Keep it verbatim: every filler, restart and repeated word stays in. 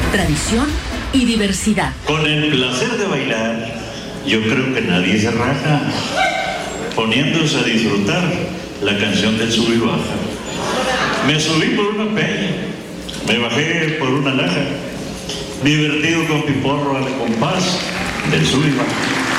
tradición y diversidad. Con el placer de bailar, yo creo que nadie se raja, poniéndose a disfrutar la canción del sub y baja. Me subí por una peña, me bajé por una laja, divertido con piporro al compás del sub y baja.